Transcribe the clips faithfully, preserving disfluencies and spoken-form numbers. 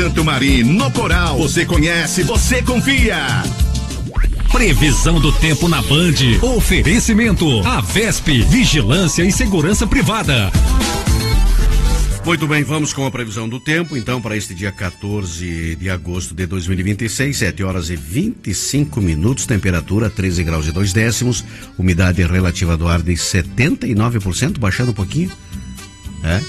Santo Marim, no Coral, você conhece, você confia. Previsão do tempo na Band. Oferecimento. A Vesp, Vigilância e Segurança Privada. Muito bem, vamos com a previsão do tempo, então, para este dia quatorze de agosto de dois mil e vinte e seis, sete horas e vinte e cinco minutos, temperatura treze graus e dois décimos, umidade relativa do ar de setenta e nove por cento, baixando um pouquinho. É,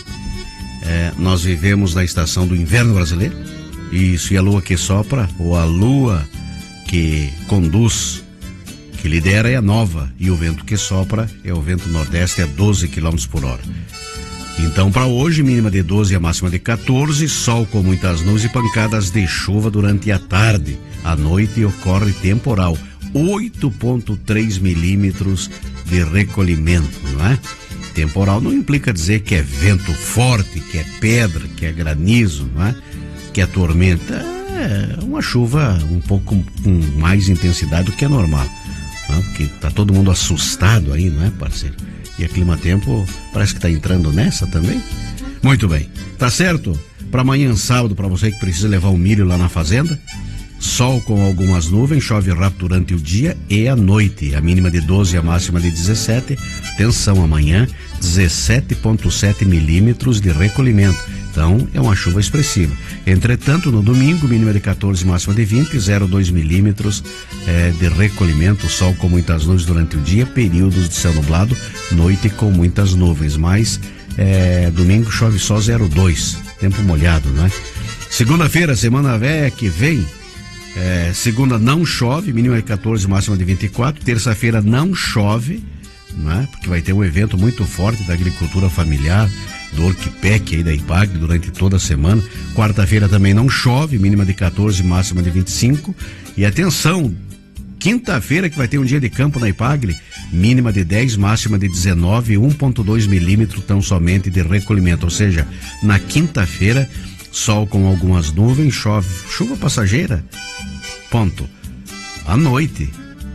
é, nós vivemos na estação do inverno brasileiro. Isso, e a lua que sopra, ou a lua que conduz, que lidera, é a nova, e o vento que sopra é o vento nordeste a doze quilômetros por hora. Então, para hoje, mínima de doze e a máxima de quatorze, sol com muitas nuvens e pancadas de chuva durante a tarde. À noite ocorre temporal, oito vírgula três milímetros de recolhimento, não é? Temporal não implica dizer que é vento forte, que é pedra, que é granizo, não é? Que é tormenta. É uma chuva um pouco com mais intensidade do que é normal, não é? Porque tá todo mundo assustado aí, não é, parceiro? E a Climatempo parece que está entrando nessa também. Muito bem, tá certo? Para amanhã, sábado, para você que precisa levar o milho lá na fazenda, sol com algumas nuvens, chove rápido durante o dia e a noite, a mínima de doze e a máxima de dezessete. Atenção, amanhã, dezessete vírgula sete milímetros de recolhimento. Então, é uma chuva expressiva. Entretanto, no domingo, mínima de quatorze, máxima de vinte, zero vírgula dois milímetros eh, de recolhimento, sol com muitas nuvens durante o dia, períodos de céu nublado, noite com muitas nuvens, mas eh, domingo chove só zero vírgula dois, tempo molhado, né? Segunda-feira, semana velha que vem, eh, segunda não chove, mínima de quatorze, máxima de vinte e quatro, terça-feira não chove, né? Porque vai ter um evento muito forte da agricultura familiar, do Orquipec aí da IPAGRE durante toda a semana. Quarta-feira também não chove, mínima de quatorze, máxima de vinte e cinco. E atenção, quinta-feira que vai ter um dia de campo na IPAGRE, mínima de dez, máxima de dezenove, um vírgula dois milímetros tão somente de recolhimento. Ou seja, na quinta-feira, sol com algumas nuvens, chove, chuva passageira, ponto. À noite,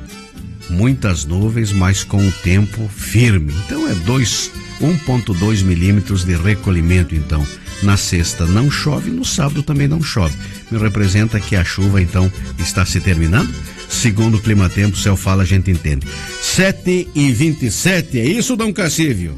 muitas nuvens, mas com o tempo firme. Então é dois um vírgula dois milímetros de recolhimento. Então, na sexta não chove, no sábado também não chove. Me representa que a chuva, então, está se terminando. Segundo o Climatempo, o céu fala, a gente entende. sete e vinte e sete, é isso, Dom Cassívio?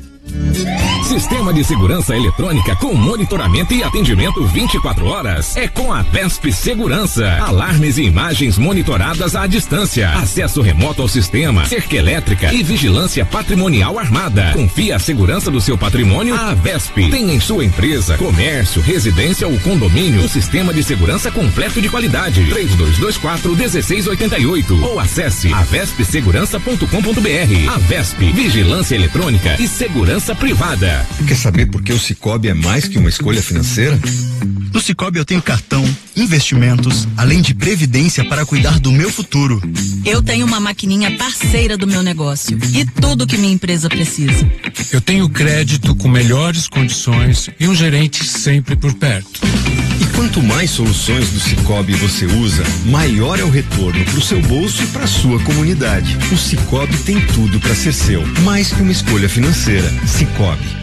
Sistema de segurança eletrônica com monitoramento e atendimento vinte e quatro horas. É com a Vesp Segurança. Alarmes e imagens monitoradas à distância. Acesso remoto ao sistema. Cerca elétrica e vigilância patrimonial armada. Confia a segurança do seu patrimônio à Vesp. Tem em sua empresa, comércio, residência ou condomínio um sistema de segurança completo de qualidade. três dois dois quatro, um seis oito oito ou acesse a vesp segurança ponto com ponto b r. A Vesp, vigilância eletrônica e segurança privada. Quer saber por que o Cicobi é mais que uma escolha financeira? No Cicobi eu tenho cartão, investimentos, além de previdência para cuidar do meu futuro. Eu tenho uma maquininha parceira do meu negócio e tudo que minha empresa precisa. Eu tenho crédito com melhores condições e um gerente sempre por perto. E quanto mais soluções do Cicobi você usa, maior é o retorno para o seu bolso e para a sua comunidade. O Cicobi tem tudo para ser seu, mais que uma escolha financeira. Cicobi.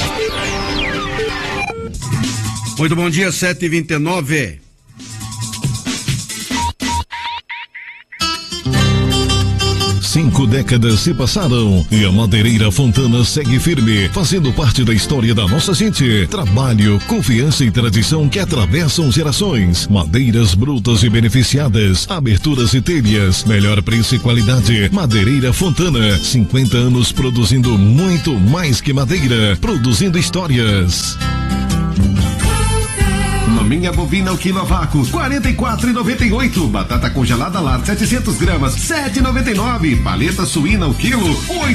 Muito bom dia, sete e vinte e nove. Cinco décadas se passaram e a Madeireira Fontana segue firme, fazendo parte da história da nossa gente. Trabalho, confiança e tradição que atravessam gerações. Madeiras brutas e beneficiadas, aberturas e telhas, melhor preço e qualidade. Madeireira Fontana, cinquenta anos produzindo muito mais que madeira, produzindo histórias. Minha bovina o quilo a vácuo, quarenta e quatro reais e noventa e oito. Batata congelada lar, setecentos gramas, sete reais e noventa e nove. Paleta suína o quilo, oito